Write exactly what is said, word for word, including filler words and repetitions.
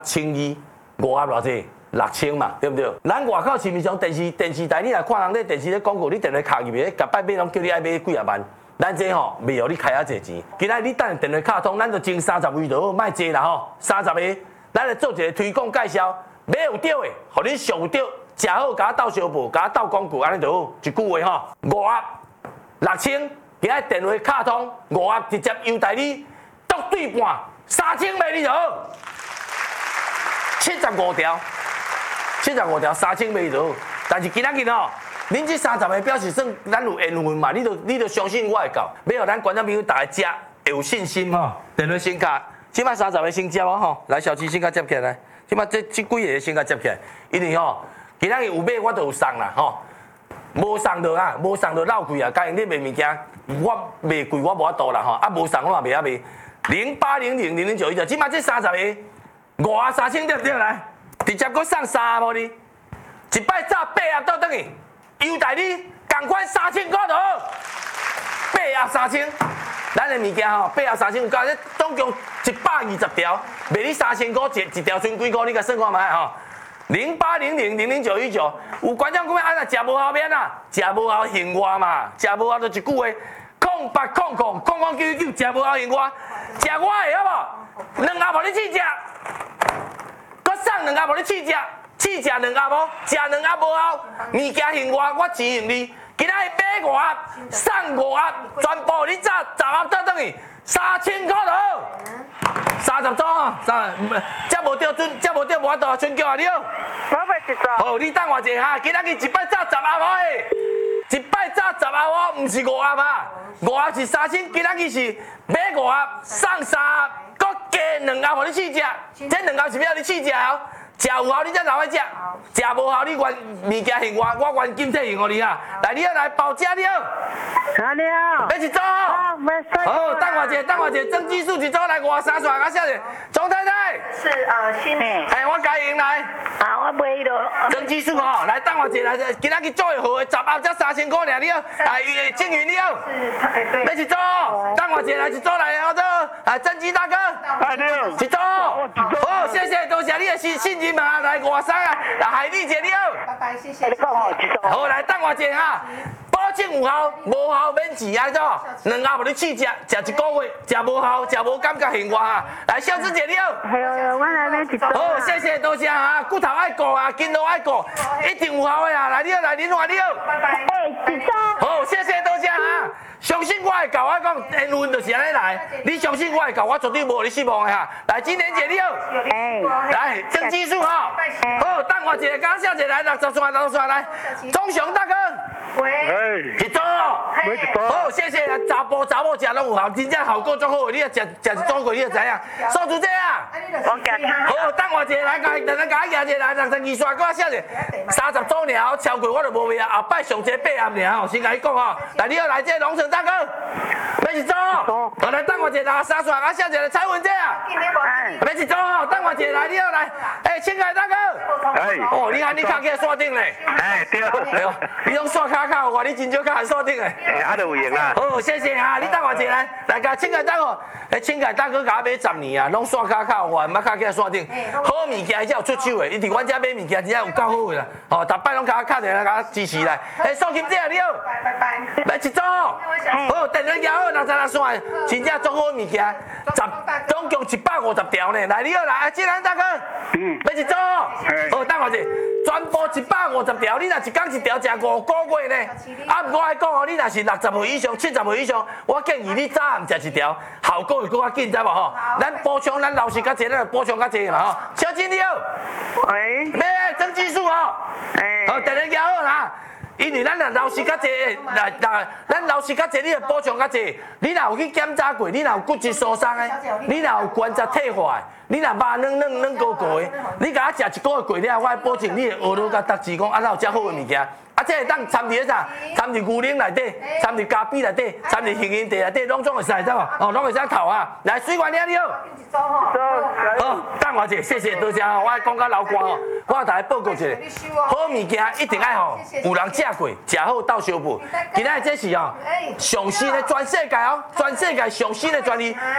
千二，五盒偌济？六千嘛，对不对？咱外口市面上电视电视台，你来看人咧电视咧广告，你电话卡入去，甲摆买拢叫你爱买几啊万。咱这吼袂互你开啊侪钱。今仔你等电话卡通，咱就挣三十位就好，莫济啦吼，三十个，咱来做一个推广介绍，买有对的，互你上有对，食好甲我斗相报，甲我斗广告，安尼就好。一句话吼，五盒六千，今仔电话卡通五盒直接优待你独对半三千卖你就好，七十五条。七十五条三千卖就好，但是今仔日吼，恁这三十个表示算咱有缘分嘛，你就你就相信我会到，要让咱观众朋友大家食会有信心吼。电话先卡，即摆三十个先接哦吼，来小七先甲接起来，即摆这这几个先甲接起来，因为吼，今仔日有买我就有送啦吼，无送就啊，无送就闹贵啊，假如你卖物件，我卖贵我无法度啦吼，啊无送我嘛袂晓卖。零八零零零零九一九，即摆这三十个五啊三千对不对来？直接搁送三盒你，一摆炸八盒倒转去，优待你共款三千块就好，八盒三千，咱的物件吼，八盒三千有加，总共一百二十条，卖你三千块一一条剩几块，你甲算看卖吼。零八零零零零九一九，有观众讲安那食无效免啊，食无效行外嘛，食无效就一句话，空八空空空空九九，食无效行外，食我的好无？两盒无你试食。送两盒无你试食，试食两盒无，食两盒无效，物件行外我钱用你。今仔日买五盒，送五盒，全部你炸十盒倒转去，三千块就好。三十组啊，三，这无对准，这无对无法度，春叫啊你好。 我买一组。 好，你等我一下哈，今仔日一摆炸十盒的，一摆炸十盒哦，唔是五盒啊，五盒是三千，今仔日是买五盒送三盒。加两盒互你试食，这两盒是要你试食哦。食有效你才留来食，食无效你原物件现我我原金退还互你啊。来，你好来包食你好。 好你好。 要一组哦。好，等我一下，等我一下，曾技术一组来外三串，啊，小姐，钟太太。 是呃新的。 哎，我家赢来。 啊，我买了。 曾技术哦，来等我一下，来，今仔日做会好的，十盒才三千块尔，你好。哎，静云你好。是，要一组，等我一下来一组来，我做，哎，曾基大哥。 哎你好。 一组。好，谢谢，多谢你的信信任嘛，来外省啊，来海丽姐你好。 拜拜，谢谢。你讲哦，一组。 好，来等我一下哈。保证有效，无效免钱啊！怎？两盒互你试食，食一个月，食无效，食无感觉行外啊！来，小芝姐你好。 系哦，我来买一组。 好，谢谢，多谢啊！骨头爱顾啊，筋肉爱顾，一定有效的啊！来，你好，来，林华你好。 拜拜。哎，一组。 好，谢谢，多谢啊！相信我会教我讲缘分就是安尼来，你相信我会教我绝对无互你失望的哈！来，金莲姐你好。 哎。 来，郑技术哈。好，等我一下，刚小姐来，六十串，六十串来。钟雄大哥。喂。一组。 买一组。 好，谢谢。查甫查某食拢有效，真正效果足好的，你啊食食一组过，你就知影。苏主姐啊。 我夹。 好，等我一下来，甲等下甲我一下来，六十二串，搁小姐。三十组尔，超过我就无卖啊，后摆上济八盒尔吼，先甲你讲吼。来，你好，来这龙城大哥。要一组。好，来等我一下来，三串，啊小姐来蔡文姐啊。要一组吼，等我一下来，你好来。哎，青海大哥。哎。哦，你看你卡起锁顶咧。哎，对。对哦，你用刷卡卡，我你真少卡锁顶诶。哎，啊，就有用啦。好，谢谢啊，你等我一下来，来甲青海大哥。哎，青海大哥甲我买十年啊，拢刷卡卡，我毋捌卡起锁顶。好物件才有出手诶，伊伫阮遮买物件真正有够好诶啦。哦，逐摆拢甲我卡电话甲我支持来。哎，宋金姐你好。拜拜。来一组。好，电话摇好，六十六串，真正足好物件，十总共一百五十条呢。来，你好来，啊，志兰大哥。嗯。要一组。好，等我一下，全部一百五十条，你若一工一条，食五个月呢。啊，毋过爱讲哦，你若是六十岁以上、七十岁以上，我建议你早暗食一条，效果会更较紧，知无吼？咱补充咱老实较济，咱就补充较济嘛吼。小金你好。喂。咩？曾技术吼。哎。好，电话摇好啦。因为咱若老实较济，来来，咱老实较济，你着补充较济。你若有去检查过，你若有骨质疏松的，你若有关节退化的，你若肉软软软糊糊的，你甲我食一个月过了，我保证你会学到甲达志讲啊，哪有遮好的物件。啊，这会当掺伫啥？掺伫牛奶内底，掺伫咖啡内底，掺伫杏仁茶内底，拢总会使，知无？哦，拢会使扣啊！来，水管兄你好。好，等我一下，谢谢多谢吼，我讲甲老关吼，我甲大家报告一下，好物件一定爱吼，有人食过，食好斗相报。今仔这是哦，上新的全世界哦，全世界上新的专利，